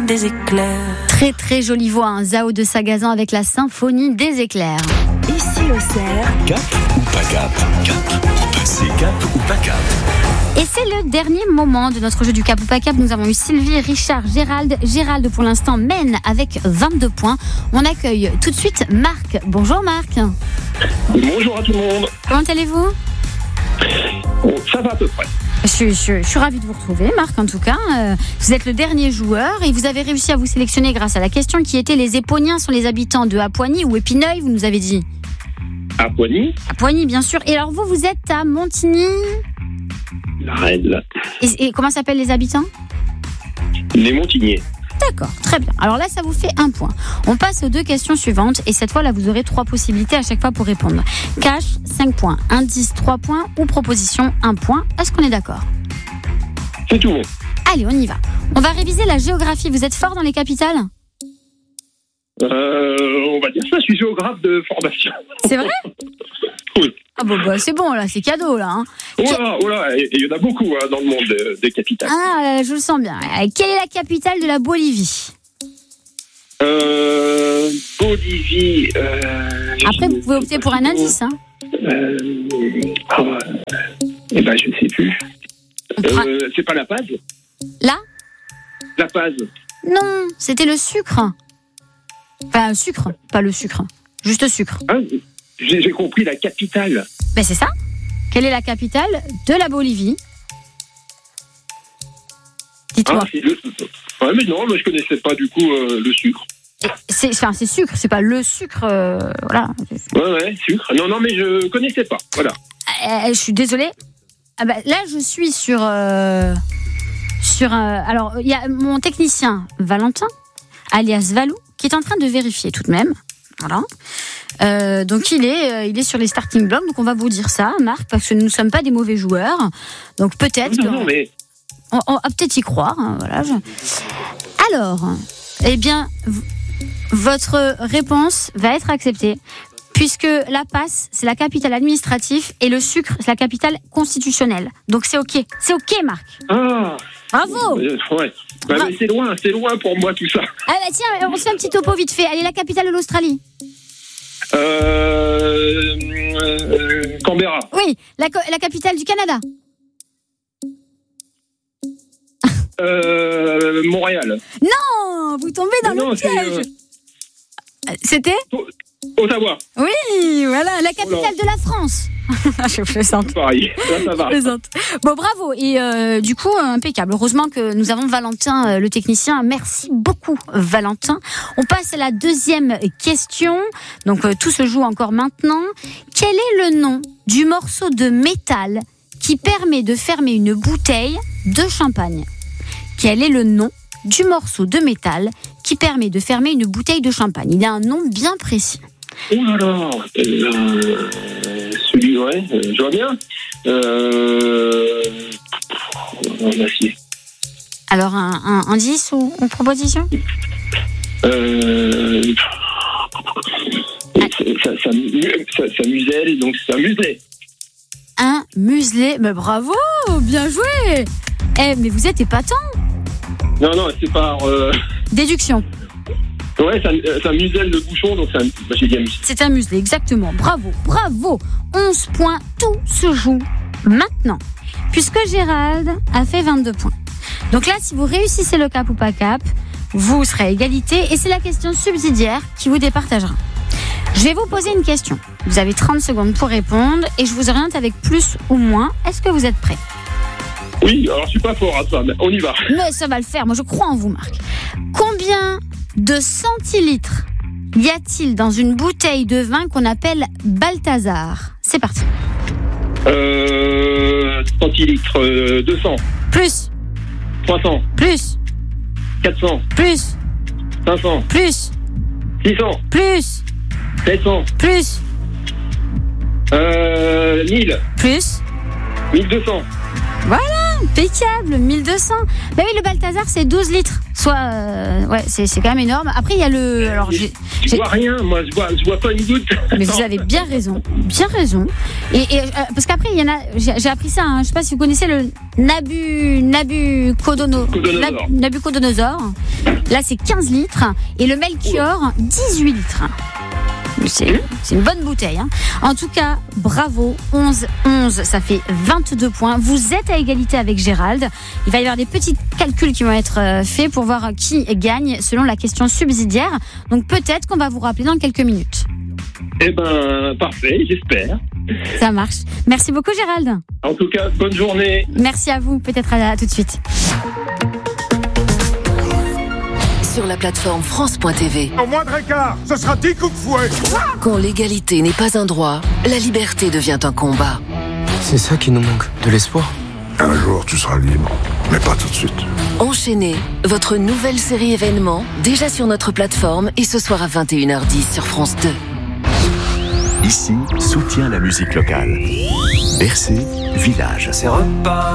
des éclairs. Très très jolie voix, hein. Zao de Sagazan avec la symphonie des éclairs. Ici au cerf. Cap ou pas cap? C'est cap ou pas cap? Et c'est le dernier moment de notre jeu du Cap ou pas Cap. Nous avons eu Sylvie, Richard, Gérald. Gérald pour l'instant mène avec 22 points. On accueille tout de suite Marc. Bonjour Marc. Bonjour à tout le monde. Comment allez-vous? Bon, ça va à peu près. Je suis ravie de vous retrouver, Marc, en tout cas. Vous êtes le dernier joueur et vous avez réussi à vous sélectionner grâce à la question qui était: les Époniens sont les habitants de Apoigny ou Épineuil, vous nous avez dit? À Poigny. Apoigny, bien sûr. Et alors vous êtes à Montigny. La Reine. Et comment s'appellent les habitants? Les Montigniers. D'accord, très bien. Alors là, ça vous fait 1 point. On passe aux 2 questions suivantes et cette fois, là, vous aurez 3 possibilités à chaque fois pour répondre. Cash, 5 points. Indice, 3 points. Ou proposition, 1 point. Est-ce qu'on est d'accord? C'est tout bon. Allez, on y va. On va réviser la géographie. Vous êtes fort dans les capitales? On va dire ça, je suis géographe de formation. C'est vrai? Oui. Ah bon, bah, c'est bon, là, c'est cadeau, là. Hein. Oh là, et il y en a beaucoup dans le monde des capitales. Ah, je le sens bien. Quelle est la capitale de la Bolivie? Bolivie. Après, vous pouvez opter pour un indice. Hein. Je ne sais plus. C'est pas La Paz? Là? La Paz. Non, c'était le sucre. Enfin, sucre, pas le sucre. Juste sucre. Ah, j'ai compris la capitale. Ben c'est ça. Quelle est la capitale de la Bolivie? Dites-moi. Ouais, mais non, moi je connaissais pas du coup le sucre. C'est sucre, c'est pas le sucre, voilà. Ouais, sucre. Non, mais je connaissais pas, voilà. Je suis désolée. Ah bah, là, je suis sur alors, il y a mon technicien Valentin, alias Valou, qui est en train de vérifier tout de même. Voilà. Donc il est sur les starting blocks. Donc on va vous dire ça, Marc, parce que nous ne sommes pas des mauvais joueurs. Donc peut-être. Non, mais on va peut-être y croire. Hein, voilà. Alors, eh bien, votre réponse va être acceptée. Puisque La Paz, c'est la capitale administrative et le sucre, c'est la capitale constitutionnelle. Donc c'est OK. C'est OK, Marc. Ah. Bravo. Ouais. Mais c'est loin pour moi tout ça. Ah bah tiens, on se fait un petit topo vite fait. Allez, la capitale de l'Australie. Canberra. Oui, la capitale du Canada. Montréal. Non, vous tombez dans le piège. C'était Ottawa. Oui, voilà, la capitale de la France. Je plaisante. Pareil, là ça va. Je plaisante. Bon, bravo. Et du coup, impeccable. Heureusement que nous avons Valentin, le technicien. Merci beaucoup, Valentin. On passe à la 2e question. Donc, tout se joue encore maintenant. Quel est le nom du morceau de métal qui permet de fermer une bouteille de champagne? Quel est le nom du morceau de métal qui permet de fermer une bouteille de champagne? Il a un nom bien précis. Oh là là, celui, ouais, je vois bien. Alors, un indice ou une proposition? Ça muselle, donc c'est un muselet. Un muselet, mais bravo, bien joué. Mais vous êtes épatant. Non, c'est par... Déduction. Ouais, ça muselle le bouchon, donc j'ai dit un muselet. C'est un muselet, exactement. Bravo. 11 points, tout se joue maintenant. Puisque Gérald a fait 22 points. Donc là, si vous réussissez le cap ou pas cap, vous serez à égalité. Et c'est la question subsidiaire qui vous départagera. Je vais vous poser une question. Vous avez 30 secondes pour répondre et je vous oriente avec plus ou moins. Est-ce que vous êtes prêts? Oui, alors je suis pas fort à ça, mais on y va. Mais ça va le faire, moi je crois en vous, Marc. Combien de centilitres y a-t-il dans une bouteille de vin qu'on appelle Balthazar? C'est parti. Centilitres, 200. Plus. 300. Plus. 400. Plus. 500. Plus. 600. Plus. 700. Plus. 1000. Plus. 1200. Voilà, impeccable, 1200. Ben oui, le Balthazar, c'est 12 litres. soit, ouais, c'est quand même énorme. Après, il y a le, alors Je vois rien, moi, je vois pas une goutte. Mais vous avez bien raison. Et parce qu'après, il y en a, j'ai appris ça, hein, je sais pas si vous connaissez le Nabucodonosor. Là, c'est 15 litres. Et le Melchior, 18 litres. C'est une bonne bouteille. Hein. En tout cas, bravo. 11, ça fait 22 points. Vous êtes à égalité avec Gérald. Il va y avoir des petits calculs qui vont être faits pour voir qui gagne selon la question subsidiaire. Donc peut-être qu'on va vous rappeler dans quelques minutes. Eh ben, parfait, j'espère. Ça marche. Merci beaucoup, Gérald. En tout cas, bonne journée. Merci à vous. Peut-être à tout de suite. Sur la plateforme France.tv. Au moindre écart, ce sera 10 coups de fouet. Quand l'égalité n'est pas un droit, la liberté devient un combat. C'est ça qui nous manque, de l'espoir. Un jour, tu seras libre, mais pas tout de suite. Enchaînez, votre nouvelle série événement, déjà sur notre plateforme et ce soir à 21h10 sur France 2. Ici, soutient la musique locale. Bercé, village. C'est repas.